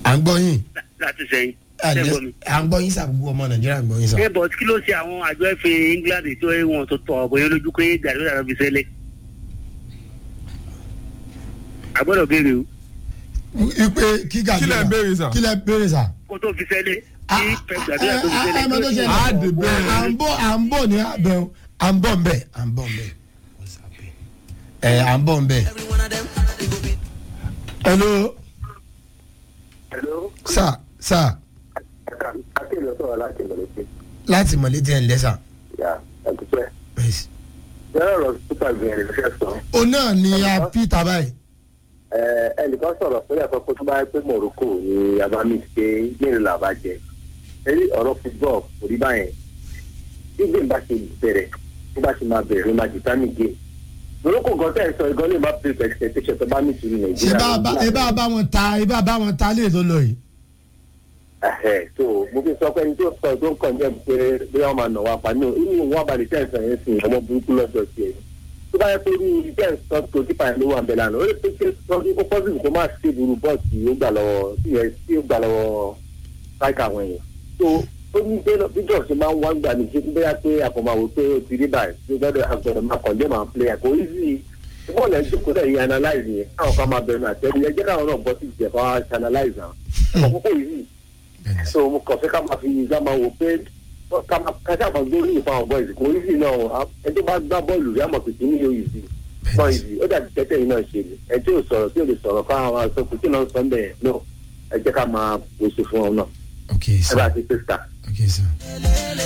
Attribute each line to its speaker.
Speaker 1: à ń gbọ́ yín.
Speaker 2: láti sẹ́yìn.
Speaker 1: à ń gbọ́ yín sà gbogbo ọmọ nàìjíríà ń gbọ́ yín sà.
Speaker 2: ẹ bọ̀ kí ló ṣe àwọn àjọ ẹ̀fẹ̀ England tó wọn tó tọ̀ ọ̀bọ̀yẹn lójú pé Guardiola ló fi sẹ́lẹ̀. àgbọ̀dọ̀ béèrè o.
Speaker 1: ipe kí Guardiola kí lẹ béèrè sà.
Speaker 2: kó tó fi sẹ́lẹ̀ kí Pep Guardiola tó fi sẹ́lẹ̀.
Speaker 1: à ń bọ̀ ní abẹ́ à ń bọ̀ ń bẹ̀ à ń bọ̀ ń bẹ̀ à ń bọ̀ ń bẹ̀. hello.
Speaker 2: hello.
Speaker 1: sà.
Speaker 2: akéèlú sọ̀rọ̀ láti mọ̀lẹ́tì.
Speaker 1: láti mọ̀lẹ́tì ẹ̀ ń lẹ́sà.
Speaker 2: yà ẹ̀kúṣẹ́. bẹ́ẹ̀ ọ̀rọ̀ super green ló fẹ́ sọ.
Speaker 1: o náà ni a peter báyìí.
Speaker 2: ẹnìkan sọ̀rọ̀ pé àkọ́kọ́ tó bá yẹ pé Morocco ni abami ṣe gbèrè làbàjẹ́ ẹ̀rí ọ̀rọ̀ football kò rí báyẹn bí gbèǹ bá ṣe bẹ̀rẹ̀ bí bá ṣe máa bẹ̀rẹ̀ ló máa jìtá nìgé Morocco gan tẹ̀ sọ ìgan lè má pè pẹ̀ expectation tó bá ní ìṣúná Nàìjíríà.
Speaker 1: ibà bá wọn ta lè tó lọ yìí.
Speaker 2: so mo fi sọ pé ẹni tó sọ tó ń kàn jẹ́ pé bí wọ́n máa nà wá pa ní inú wọn balẹ̀ tẹ̀ sọ yẹn sìn ọmọ burúkú lọ́jọ́ tiẹ̀ tó bá yẹ pé ní iṣẹ́ ìsọ tó ti pààyàn ló wà bẹ́ẹ̀ lánàá ó lè pé ó pọ́sibù kó má ṣe burú bọ́ọ̀sì ó gbà lọ́wọ́ sáìkà àwọn èèyàn tó ó ní bíjọ́ ṣe máa ń wá gbà ní ṣe bóyá pé àfọ̀màwò pé ó ti rí báyìí tó gbọ́dọ̀ àgbọ̀dọ̀ máa kàn lé máa ń play àkó easy bọ́ọ̀lù ẹ̀ jókòó náà yìí analyze yẹn káwọn kan máa bẹ̀rù àtẹ́rí ẹjẹ́ káwọn náà bọ́ sí ìjẹ̀fà analyze àwọn ọkọ̀ easy so mo kàn fẹ́ ká máa fi ìgbà máa wò pé kájà máa gbórí ìfọ̀ àwọn boys kò easy náà ẹjọ́ bá gbá bọ́ọ̀lù rí àmọ̀ pèsè nílò easy náà easy ó dàbí tẹ́tẹ́ yìí náà ṣe ni ẹ tí ò sọ̀rọ̀ tí ò lè sọ̀rọ̀ káwọn máa sọ pé kí náà sọ bẹ́ẹ̀ náà ẹ jẹ́ ká máa pèsè fún ọ náà ẹ bá ti pèsè.
Speaker 1: Okay, sir.